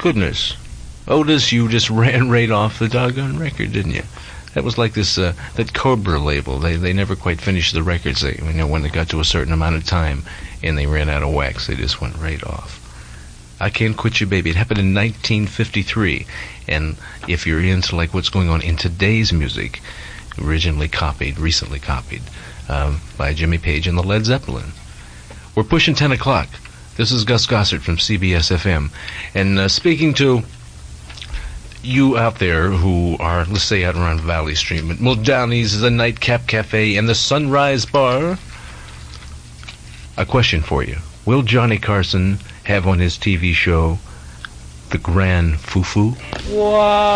Goodness. Otis, you just ran right off the doggone record, didn't you? That was like this, that Cobra label. They never quite finished the records. When they got to a certain amount of time and they ran out of wax, they just went right off. I Can't Quit You, Baby. It happened in 1953. And if you're into like what's going on in today's music, recently copied by Jimmy Page and the Led Zeppelin. We're pushing 10 o'clock. This is Gus Gossett from CBS FM. And speaking to you out there who are, let's say, out around Valley Stream, at Muldowney's, the Nightcap Cafe, and the Sunrise Bar, a question for you. Will Johnny Carson have on his TV show The Grand Foo-Foo? Wow.